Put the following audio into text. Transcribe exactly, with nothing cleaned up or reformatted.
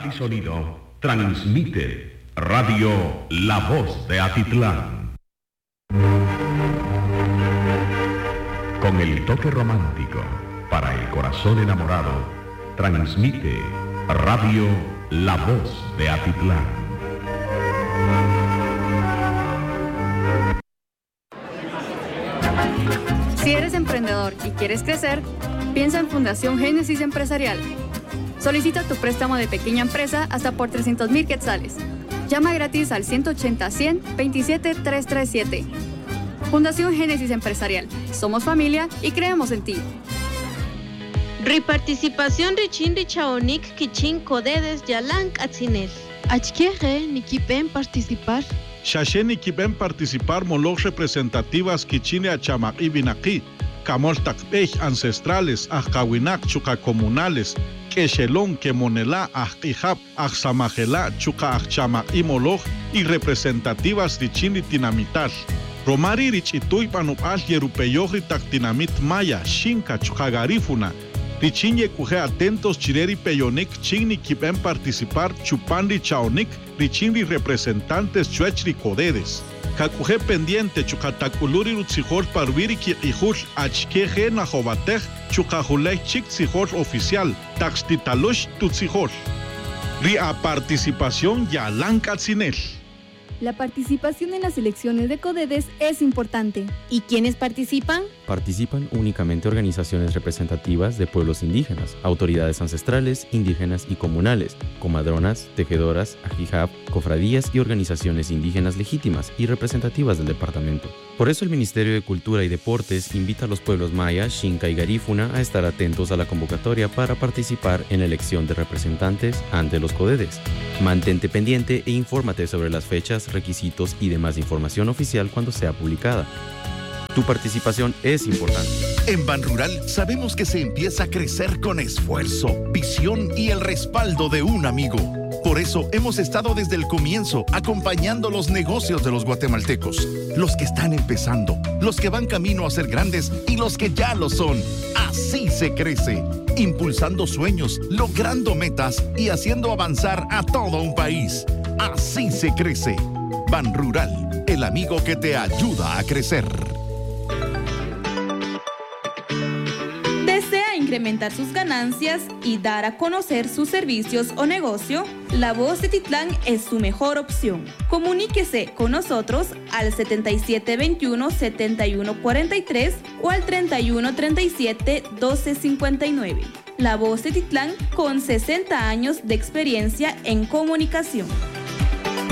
calidad y sonido, transmite Radio La Voz de Atitlán. Con el toque romántico para el corazón enamorado, transmite Radio La Voz de Atitlán. Si eres emprendedor y quieres crecer, piensa en Fundación Génesis Empresarial. Solicita tu préstamo de pequeña empresa hasta por trescientos mil quetzales. Llama gratis al ciento ochenta, cien, veintisiete, trescientos treinta y siete. Fundación Génesis Empresarial. Somos familia y creemos en ti. Reparticipación Richin Richaonik Kichin Codedes Yalank Atzinel. Achkeje Nikipen participar. Shashen Nikipen participar molog representativas Kichine Achamak y Binaki. Camol Takpej ancestrales, Ajkawinak Chuka comunales. Keshelon, Kemonela, Ajkijab, Ajsamajela, Chuka Ajchamak y molog y representativas Richin Tinamital. Romari Rich Ituy Panupal Yerupeyogri Taktinamit Maya, Shinka Chukagarifuna. Richinye Kuje atentos Chireri Peyonik, Chini Kipen participar, Chupandi Chaonik, Richinri representantes Chuechri Codedes. Kakuje pendiente Chukatakuluri Rutzijol Parviri Kiijul, Achkeje Najobatej, Chukajulej Chik Tzijol oficial, Taxtitalosh Tutzijol. Ria participación Yalan Katzinel. La participación en las elecciones de Codedes es importante. ¿Y quiénes participan? Participan únicamente organizaciones representativas de pueblos indígenas, autoridades ancestrales, indígenas y comunales, comadronas, tejedoras, ajijab, cofradías y organizaciones indígenas legítimas y representativas del departamento. Por eso el Ministerio de Cultura y Deportes invita a los pueblos maya, xinca y garífuna a estar atentos a la convocatoria para participar en la elección de representantes ante los Codedes. Mantente pendiente e infórmate sobre las fechas, requisitos y demás información oficial cuando sea publicada. Tu participación es importante. En Banrural sabemos que se empieza a crecer con esfuerzo, visión y el respaldo de un amigo. Por eso hemos estado desde el comienzo acompañando los negocios de los guatemaltecos, los que están empezando, los que van camino a ser grandes y los que ya lo son. Así se crece, impulsando sueños, logrando metas y haciendo avanzar a todo un país. Así se crece. Banrural, el amigo que te ayuda a crecer. ¿Desea incrementar sus ganancias y dar a conocer sus servicios o negocio? La Voz de Atitlán es su mejor opción. Comuníquese con nosotros al setenta y siete veintiuno, setenta y uno cuarenta y tres o al treinta y uno treinta y siete, doce cincuenta y nueve. La Voz de Atitlán con sesenta años de experiencia en comunicación.